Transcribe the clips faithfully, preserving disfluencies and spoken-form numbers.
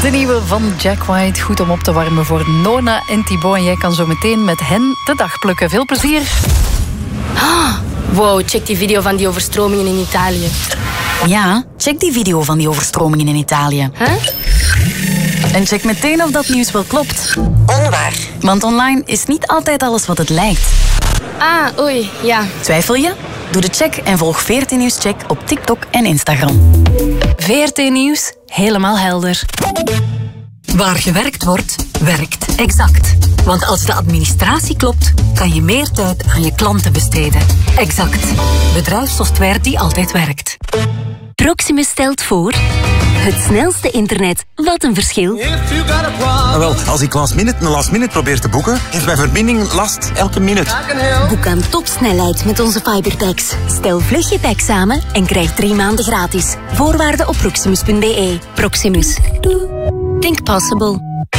De nieuwe van Jack White. Goed om op te warmen voor Nona en Thibaut. En jij kan zo meteen met hen de dag plukken. Veel plezier. Ah, wow, check die video van die overstromingen in Italië. Ja, check die video van die overstromingen in Italië. Huh? En check meteen of dat nieuws wel klopt. Onwaar. Want online is niet altijd alles wat het lijkt. Ah, oei, ja. Twijfel je? Doe de check en volg V R T Nieuws Check op TikTok en Instagram. V R T Nieuws, helemaal helder. Waar gewerkt wordt, werkt Exact. Want als de administratie klopt, kan je meer tijd aan je klanten besteden. Exact. Bedrijfssoftware die altijd werkt. Proximus stelt voor... Het snelste internet. Wat een verschil. Ah, wel, als ik last minute een last minute probeer te boeken, heeft mijn verbinding last elke minuut. Boek aan topsnelheid met onze Fiberpacks. Stel vlug je pack samen en krijg drie maanden gratis. Voorwaarden op proximus punt b e. Proximus. Think possible.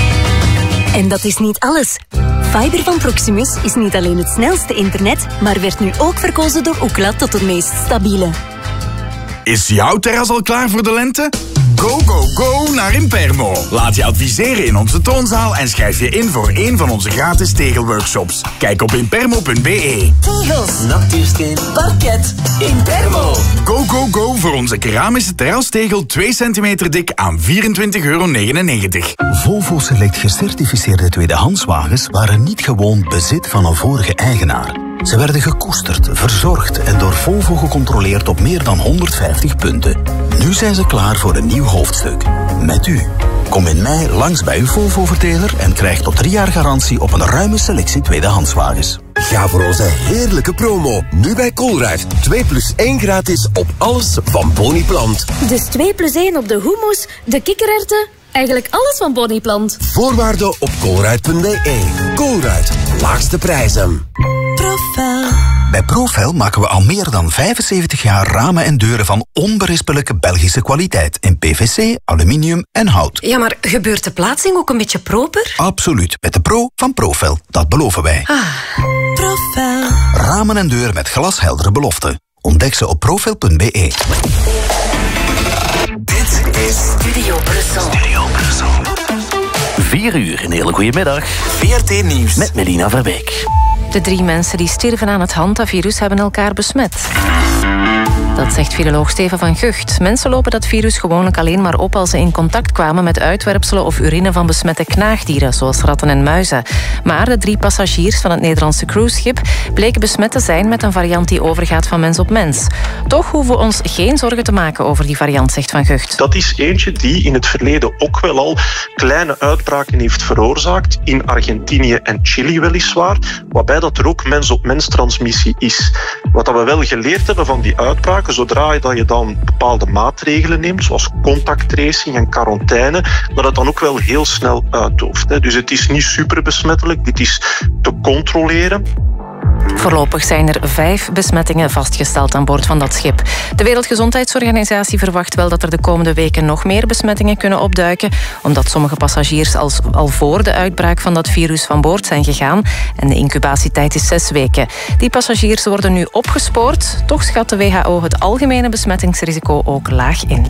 En dat is niet alles. Fiber van Proximus is niet alleen het snelste internet, maar werd nu ook verkozen door Ookla tot het meest stabiele. Is jouw terras al klaar voor de lente? Go, go, go naar Impermo. Laat je adviseren in onze toonzaal en schrijf je in voor een van onze gratis tegelworkshops. Kijk op impermo punt b e. Tegels, natuursteen, parket, Impermo. Go, go, go voor onze keramische terrastegel twee centimeter dik aan vierentwintig euro negenennegentig. Volvo Select gecertificeerde tweedehandswagens waren niet gewoon bezit van een vorige eigenaar. Ze werden gekoesterd, verzorgd en door Volvo gecontroleerd op meer dan honderdvijftig punten. Nu zijn ze klaar voor een nieuw hoofdstuk. Met u. Kom in mei langs bij uw Volvo-verteler en krijg tot drie jaar garantie op een ruime selectie tweedehandswagens. Ga voor onze heerlijke promo. Nu bij Colruyt. twee plus één gratis op alles van Boniplant. Dus twee plus één op de hummus, de kikkererwten, eigenlijk alles van Boniplant. Voorwaarden op colruyt punt b e. Colruyt. Laagste prijzen. Profel. Bij Profel maken we al meer dan vijfenzeventig jaar ramen en deuren van onberispelijke Belgische kwaliteit in P V C, aluminium en hout. Ja, maar gebeurt de plaatsing ook een beetje proper? Absoluut, met de pro van Profel. Dat beloven wij. Ah. Profel. Ramen en deuren met glasheldere beloften. Ontdek ze op profel punt b e. Dit is Studio Brussel. Studio Brussel. Vier uur, een hele goede middag. V R T Nieuws met Melina Verbeek. De drie mensen die stierven aan het hantavirus hebben elkaar besmet. Dat zegt viroloog Steven van Gucht. Mensen lopen dat virus gewoonlijk alleen maar op als ze in contact kwamen met uitwerpselen of urine van besmette knaagdieren, zoals ratten en muizen. Maar de drie passagiers van het Nederlandse cruiseschip bleken besmet te zijn met een variant die overgaat van mens op mens. Toch hoeven we ons geen zorgen te maken over die variant, zegt Van Gucht. Dat is eentje die in het verleden ook wel al kleine uitbraken heeft veroorzaakt, in Argentinië en Chili weliswaar, waarbij dat er ook mens-op-mens transmissie is. Wat we wel geleerd hebben van die uitbraken, zodra je dan bepaalde maatregelen neemt, zoals contacttracing en quarantaine, dat het dan ook wel heel snel uitdooft. Dus het is niet super besmettelijk, dit is te controleren. Voorlopig zijn er vijf besmettingen vastgesteld aan boord van dat schip. De Wereldgezondheidsorganisatie verwacht wel dat er de komende weken nog meer besmettingen kunnen opduiken, omdat sommige passagiers als, al voor de uitbraak van dat virus van boord zijn gegaan en de incubatietijd is zes weken. Die passagiers worden nu opgespoord, toch schat de W H O het algemene besmettingsrisico ook laag in.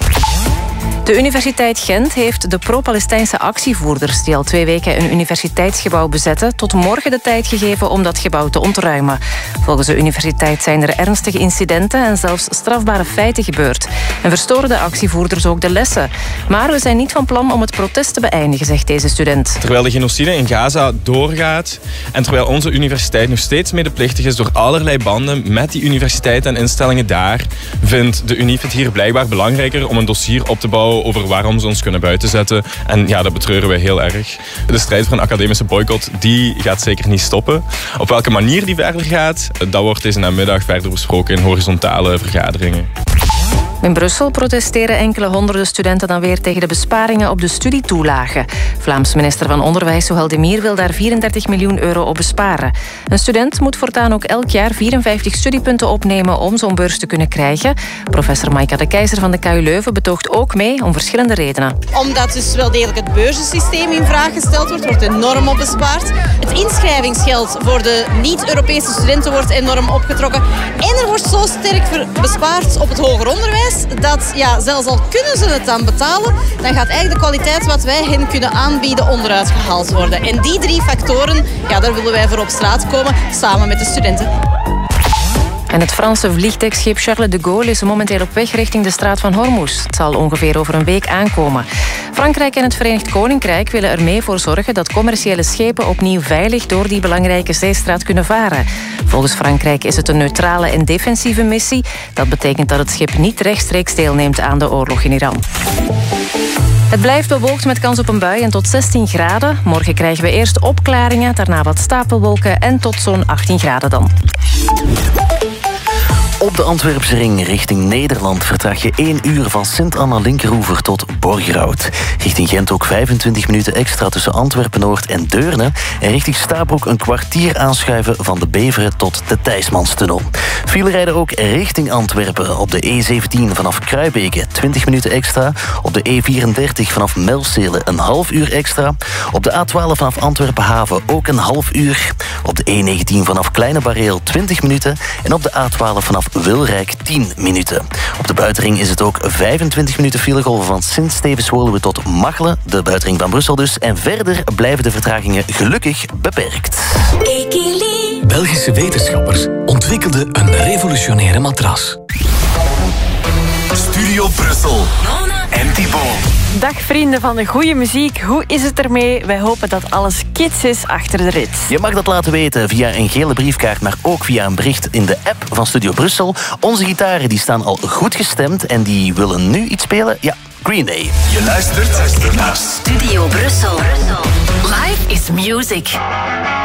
De Universiteit Gent heeft de pro-Palestijnse actievoerders die al twee weken een universiteitsgebouw bezetten tot morgen de tijd gegeven om dat gebouw te ontruimen. Volgens de universiteit zijn er ernstige incidenten en zelfs strafbare feiten gebeurd. En verstoren de actievoerders ook de lessen. Maar we zijn niet van plan om het protest te beëindigen, zegt deze student. Terwijl de genocide in Gaza doorgaat en terwijl onze universiteit nog steeds medeplichtig is door allerlei banden met die universiteiten en instellingen daar, vindt de Unief het hier blijkbaar belangrijker om een dossier op te bouwen over waarom ze ons kunnen buitenzetten. En ja, dat betreuren we heel erg. De strijd voor een academische boycott, die gaat zeker niet stoppen. Op welke manier die verder gaat, dat wordt deze namiddag verder besproken in horizontale vergaderingen. In Brussel protesteren enkele honderden studenten dan weer tegen de besparingen op de studietoelagen. Vlaams minister van Onderwijs Zohel de Mier wil daar vierendertig miljoen euro op besparen. Een student moet voortaan ook elk jaar vierenvijftig studiepunten opnemen om zo'n beurs te kunnen krijgen. Professor Maika de Keizer van de K U Leuven betoogt ook mee om verschillende redenen. Omdat dus wel degelijk het beurzensysteem in vraag gesteld wordt, wordt enorm op bespaard. Het inschrijvingsgeld voor de niet-Europese studenten wordt enorm opgetrokken. En er wordt zo sterk bespaard op het hoger onderwijs. is dat, ja, zelfs al kunnen ze het dan betalen, dan gaat eigenlijk de kwaliteit wat wij hen kunnen aanbieden onderuit gehaald worden. En die drie factoren, ja, daar willen wij voor op straat komen, samen met de studenten. En het Franse vliegdekschip Charles de Gaulle is momenteel op weg richting de straat van Hormuz. Het zal ongeveer over een week aankomen. Frankrijk en het Verenigd Koninkrijk willen er mee voor zorgen dat commerciële schepen opnieuw veilig door die belangrijke zeestraat kunnen varen. Volgens Frankrijk is het een neutrale en defensieve missie. Dat betekent dat het schip niet rechtstreeks deelneemt aan de oorlog in Iran. Het blijft bewolkt met kans op een bui en tot zestien graden. Morgen krijgen we eerst opklaringen, daarna wat stapelwolken en tot zo'n achttien graden dan. Op de Antwerpse ring richting Nederland vertraag je één uur van Sint-Anna-Linkeroever tot Borgerhout. Richting Gent ook vijfentwintig minuten extra tussen Antwerpen-Noord en Deurne. En richting Stabroek een kwartier aanschuiven van de Beveren tot de Thijsmanstunnel. File rijden ook richting Antwerpen op de E zeventien vanaf Kruibeke twintig minuten extra. Op de E vierendertig vanaf Melzele een half uur extra. Op de A twaalf vanaf Antwerpen-Haven ook een half uur. Op de E negentien vanaf Kleine Bareel twintig minuten. En op de A twaalf vanaf Wilrijk tien minuten. Op de buitenring is het ook vijfentwintig minuten filegolven van Sint-Stevens-Woluwe tot Machelen, de buitenring van Brussel dus. En verder blijven de vertragingen gelukkig beperkt. Belgische wetenschappers ontwikkelden een revolutionaire matras. Studio Brussel. En Thibaut. Dag vrienden van de goede muziek, hoe is het ermee? Wij hopen dat alles kids is achter de rit. Je mag dat laten weten via een gele briefkaart, maar ook via een bericht in de app van Studio Brussel. Onze gitaren die staan al goed gestemd en die willen nu iets spelen. Ja, Green Day. Je luistert naar Studio Brussel. Life is music.